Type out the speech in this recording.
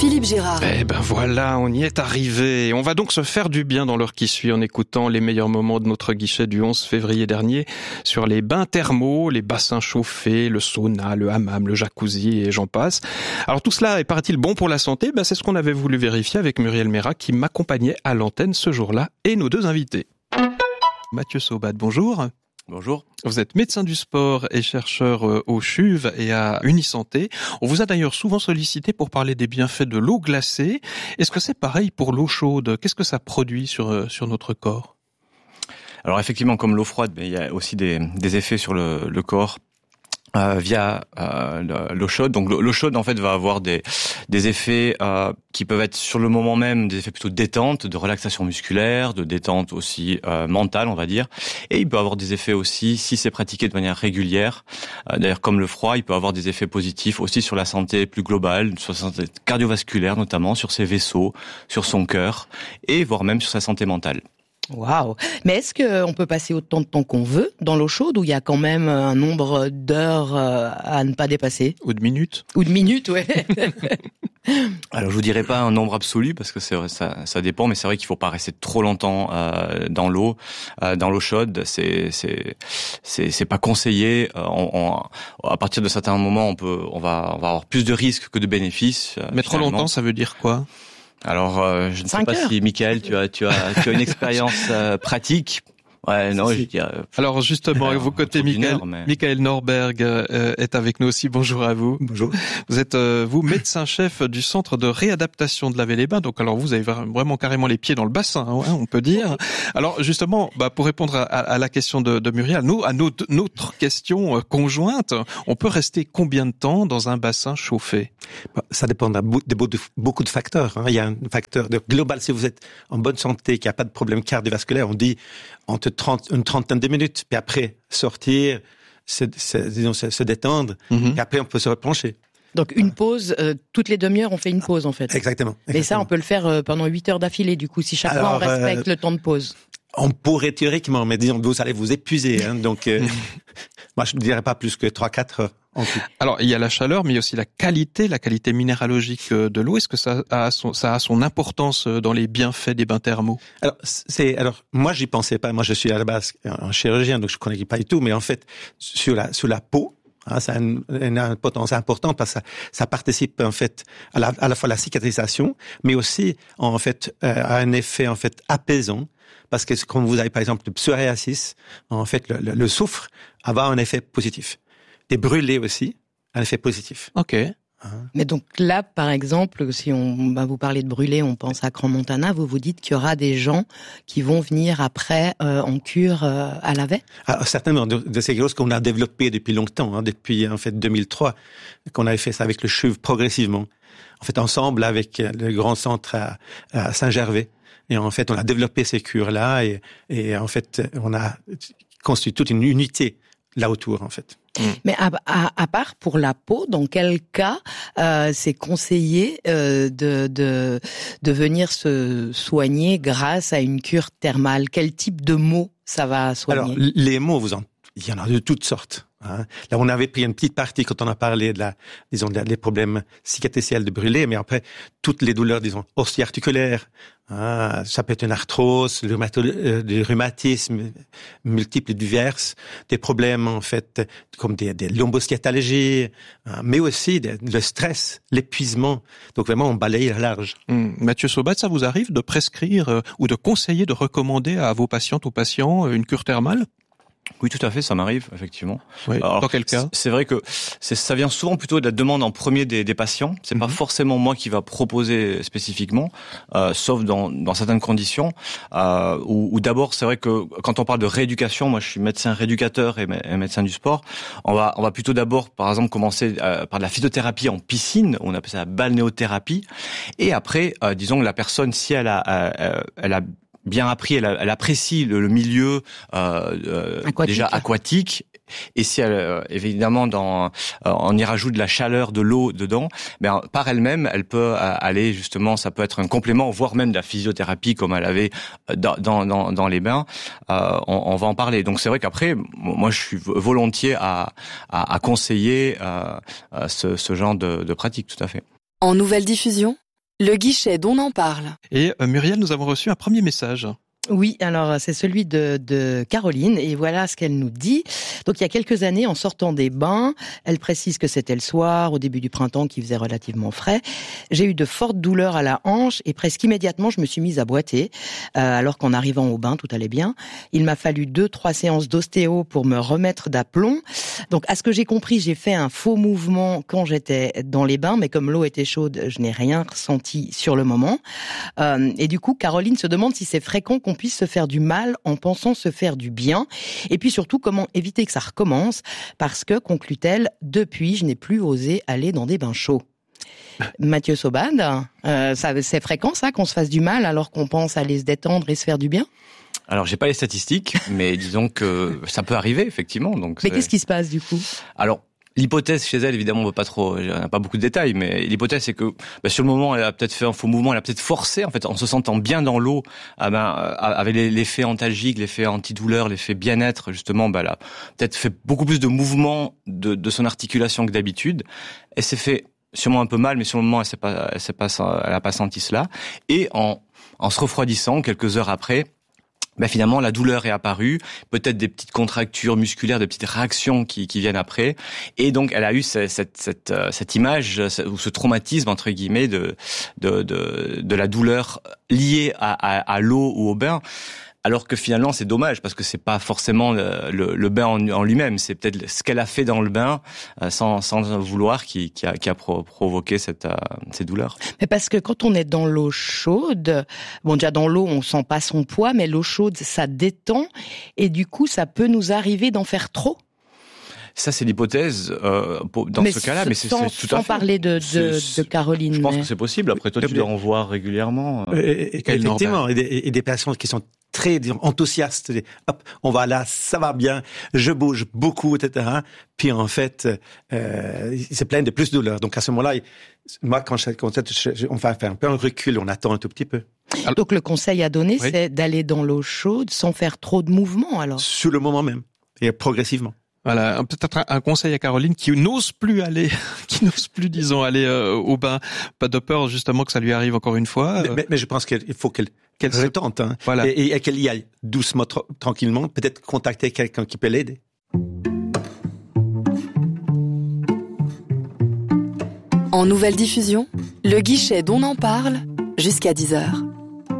Philippe Gérard. Eh ben voilà, on y est arrivé. On va donc se faire du bien dans l'heure qui suit en écoutant les meilleurs moments de notre guichet du 11 février dernier sur les bains thermaux, les bassins chauffés, le sauna, le hammam, le jacuzzi et j'en passe. Alors tout cela est, paraît-il, bon pour la santé. C'est ce qu'on avait voulu vérifier avec Muriel Mérat qui m'accompagnait à l'antenne ce jour-là et nos deux invités. Mathieu Saubat, bonjour. Bonjour. Vous êtes médecin du sport et chercheur au CHUV et à Unisanté. On vous a d'ailleurs souvent sollicité pour parler des bienfaits de l'eau glacée. Est-ce que c'est pareil pour l'eau chaude ? Qu'est-ce que ça produit sur notre corps ? Alors effectivement, comme l'eau froide, il y a aussi des effets sur le corps via l'eau chaude. Donc l'eau chaude en fait va avoir des effets qui peuvent être sur le moment même des effets plutôt de détente, de relaxation musculaire, de détente aussi mentale, on va dire. Et il peut avoir des effets aussi si c'est pratiqué de manière régulière. D'ailleurs, comme le froid, il peut avoir des effets positifs aussi sur la santé plus globale, sur sa santé cardiovasculaire notamment, sur ses vaisseaux, sur son cœur et voire même sur sa santé mentale. Waouh! Mais est-ce qu'on peut passer autant de temps qu'on veut dans l'eau chaude ou il y a quand même un nombre d'heures à ne pas dépasser? Ou de minutes? Ou de minutes, ouais. Alors je vous dirais pas un nombre absolu parce que c'est vrai, ça dépend, mais c'est vrai qu'il faut pas rester trop longtemps dans l'eau chaude. C'est pas conseillé. À partir de certains moments, on va avoir plus de risques que de bénéfices. Mais trop longtemps, ça veut dire quoi? Alors, je ne sais pas si Michael, tu as une expérience pratique. Ouais, non, je dirais. Alors justement, à vos côtés, Michael Norberg est avec nous aussi. Bonjour à vous. Bonjour. Vous êtes médecin-chef du centre de réadaptation de la Vallée-les-Bains. Donc alors vous avez vraiment carrément les pieds dans le bassin, hein, on peut dire. Alors justement, pour répondre à la question de Muriel, à notre question conjointe, on peut rester combien de temps dans un bassin chauffé? Ça dépend de beaucoup de facteurs. Il y a un facteur global. Si vous êtes en bonne santé, qu'il n'y a pas de problème cardiovasculaire, on dit entre une trentaine de minutes, puis après sortir, se détendre, et après on peut se replancher. Donc une pause, toutes les demi-heures on fait une pause en fait. Exactement. Mais ça on peut le faire pendant 8 heures d'affilée du coup, si chaque fois on respecte le temps de pause. On pourrait théoriquement, mais disons vous allez vous épuiser. Donc moi je ne dirais pas plus que 3-4 heures. Alors, il y a la chaleur, mais il y a aussi la qualité minéralogique de l'eau. Est-ce que ça a son importance dans les bienfaits des bains thermaux? Alors, moi, j'y pensais pas. Moi, je suis à la base un chirurgien, donc je connais pas du tout. Mais en fait, sur la peau, ça a une importance importante parce que ça participe en fait à la fois à la cicatrisation, mais aussi en fait à un effet en fait apaisant. Parce que quand vous avez par exemple le psoriasis, en fait, le soufre va avoir un effet positif. Et brûler aussi, un effet positif. Ok. Mais donc là, par exemple, si on va vous parler de brûler, on pense à Crans-Montana, vous dites qu'il y aura des gens qui vont venir après en cure à la Vallée? Certainement, de ces choses qu'on a développées depuis longtemps, depuis en fait 2003, qu'on avait fait ça avec le CHUV progressivement. En fait, ensemble avec le grand centre à Saint-Gervais. Et en fait, on a développé ces cures-là et en fait, on a construit toute une unité là autour, en fait. Mais à part pour la peau, dans quel cas c'est conseillé de venir se soigner grâce à une cure thermale? Quel type de maux ça va soigner? Alors, les maux, il y en a de toutes sortes. Là, on avait pris une petite partie quand on a parlé des problèmes cicatriciels de brûlés, mais après, toutes les douleurs, ossio-articulaires, ça peut être une arthrose, des rhumatismes multiples et divers, des problèmes, en fait, comme des lombosciatalgies, mais aussi le stress, l'épuisement. Donc vraiment, on balaye à large. Mathieu Saubat, ça vous arrive de prescrire ou de conseiller, de recommander à vos patientes ou patients une cure thermale? Oui, tout à fait, ça m'arrive, effectivement. Oui, alors, dans quel cas? C'est vrai que ça vient souvent plutôt de la demande en premier des patients. C'est pas forcément moi qui va proposer spécifiquement, sauf dans certaines conditions. Ou d'abord, c'est vrai que quand on parle de rééducation, moi je suis médecin rééducateur et médecin du sport, on va plutôt d'abord, par exemple, commencer par de la phytothérapie en piscine, on appelle ça la balnéothérapie, et après, disons que la personne, si elle a bien appris, elle apprécie le milieu déjà aquatique. Et si elle, évidemment, on y rajoute de la chaleur, de l'eau dedans, par elle-même, elle peut aller justement, ça peut être un complément, voire même de la physiothérapie comme elle avait dans les bains. On va en parler. Donc c'est vrai qu'après, moi, je suis volontiers à conseiller ce genre de pratique, tout à fait. En nouvelle diffusion, Le guichet d'On en parle. Et Muriel, nous avons reçu un premier message. Oui, alors c'est celui de Caroline et voilà ce qu'elle nous dit. Donc il y a quelques années, en sortant des bains, elle précise que c'était le soir, au début du printemps, qui faisait relativement frais. J'ai eu de fortes douleurs à la hanche et presque immédiatement je me suis mise à boiter. Alors qu'en arrivant au bain, tout allait bien. Il m'a fallu 2-3 séances d'ostéo pour me remettre d'aplomb. Donc à ce que j'ai compris, j'ai fait un faux mouvement quand j'étais dans les bains, mais comme l'eau était chaude, je n'ai rien ressenti sur le moment. Et du coup, Caroline se demande si c'est fréquent qu'on puisse se faire du mal en pensant se faire du bien. Et puis surtout, comment éviter que ça recommence, parce que, conclut-elle, depuis, je n'ai plus osé aller dans des bains chauds. Mathieu Sobad, c'est fréquent ça, qu'on se fasse du mal alors qu'on pense aller se détendre et se faire du bien ? Alors, j'ai pas les statistiques, mais disons que ça peut arriver, effectivement. Donc, mais qu'est-ce qui se passe, du coup ? Alors, l'hypothèse chez elle, évidemment, on n'a pas beaucoup de détails, mais l'hypothèse c'est que sur le moment, elle a peut-être fait un faux mouvement, elle a peut-être forcé, en fait, en se sentant bien dans l'eau, avec l'effet antalgique, l'effet antidouleur, l'effet bien-être, justement, elle a peut-être fait beaucoup plus de mouvements de son articulation que d'habitude. Elle s'est fait sûrement un peu mal, mais sur le moment, elle a pas senti cela. Et en se refroidissant quelques heures après, finalement, la douleur est apparue, peut-être des petites contractures musculaires, des petites réactions qui viennent après, et donc elle a eu cette image ou ce traumatisme entre guillemets de la douleur liée à l'eau ou au bain. Alors que finalement c'est dommage parce que c'est pas forcément le bain en lui-même, c'est peut-être ce qu'elle a fait dans le bain sans vouloir qui a provoqué ces douleurs. Mais parce que quand on est dans l'eau chaude, bon déjà dans l'eau on sent pas son poids, mais l'eau chaude ça détend et du coup ça peut nous arriver d'en faire trop. Ça, c'est l'hypothèse dans ce cas-là, mais c'est tout à fait. Sans parler de Caroline. Je pense que c'est possible. Après, toi, tu dois en voir régulièrement. Effectivement, et des personnes qui sont très enthousiastes. Hop, on va là, ça va bien, je bouge beaucoup, etc. Puis en fait, c'est plein de plus de douleur. Donc à ce moment-là, moi, quand on va faire un peu un recul, on attend un tout petit peu. Donc le conseil à donner, c'est d'aller dans l'eau chaude sans faire trop de mouvements, alors. Sur le moment même, et progressivement. Voilà, peut-être un conseil à Caroline qui n'ose plus, disons, aller au bain. Pas de peur, justement, que ça lui arrive encore une fois. Mais je pense qu'il faut qu'elle se tente, hein. Voilà. Et qu'elle y aille doucement, tranquillement, peut-être contacter quelqu'un qui peut l'aider. En nouvelle diffusion, le guichet d'On en parle, jusqu'à 10h.